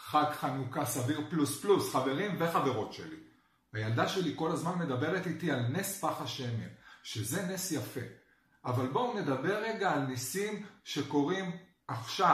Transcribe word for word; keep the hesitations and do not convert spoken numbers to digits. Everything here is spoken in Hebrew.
חג חנוכה סביר פלוס פלוס, חברים וחברות שלי. הילדה שלי כל הזמן מדברת איתי על נס פח השמן, שזה נס יפה. אבל בואו נדבר רגע על ניסים שקורים עכשיו.